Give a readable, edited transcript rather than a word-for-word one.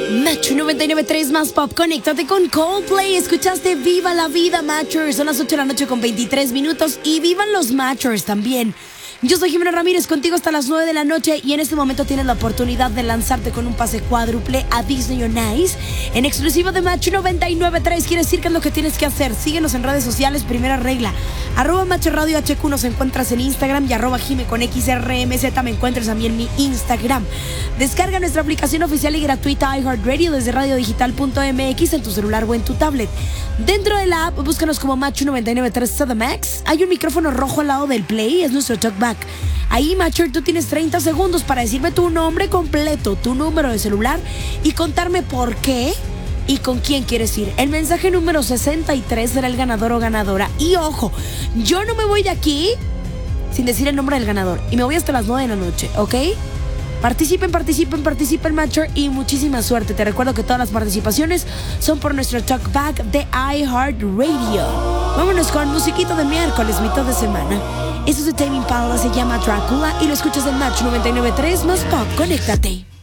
Match 99.3 más pop, conéctate con Coldplay. Escuchaste Viva la Vida, Matchers. Son las 8 de la noche con 23 minutos y vivan los Matchers también. Yo soy Jimena Ramírez, contigo hasta las 9 de la noche y en este momento tienes la oportunidad de lanzarte con un pase cuádruple a Disney on Ice en exclusiva de Match 99.3. Quiere decir que es lo que tienes que hacer. Síguenos en redes sociales, primera regla. @Match Radio HQ nos encuentras en Instagram y @Jime con XRMZ me encuentras a mí en mi Instagram. Descarga nuestra aplicación oficial y gratuita iHeartRadio desde radiodigital.mx en tu celular o en tu tablet. Dentro de la app, búscanos como Match 99.3 CDMX. Hay un micrófono rojo al lado del play, es nuestro talkback. Ahí, Matcher, tú tienes 30 segundos para decirme tu nombre completo, tu número de celular y contarme por qué y con quién quieres ir. El mensaje número 63 será el ganador o ganadora. Y ojo, yo no me voy de aquí sin decir el nombre del ganador. Y me voy hasta las 9 de la noche, ¿ok? Participen, Matcher, y muchísima suerte. Te recuerdo que todas las participaciones son por nuestro talkback de iHeartRadio. Vámonos con musiquito de miércoles, mitad de semana. Eso es de Tame Impala, se llama Dracula y lo escuchas en Match 99.3 más pop. Conéctate.